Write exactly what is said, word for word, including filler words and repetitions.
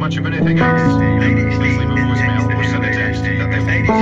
much of anything else. Please leave a voicemail or send a text.